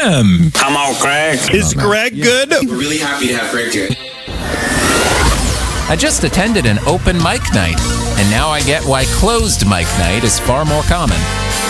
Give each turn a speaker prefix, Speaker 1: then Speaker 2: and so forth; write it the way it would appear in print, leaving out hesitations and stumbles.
Speaker 1: am.
Speaker 2: Come on, Greg.
Speaker 3: Is Greg good?
Speaker 4: We're really happy to have Greg here.
Speaker 1: I just attended an open mic night, and now I get why closed mic night is far more common.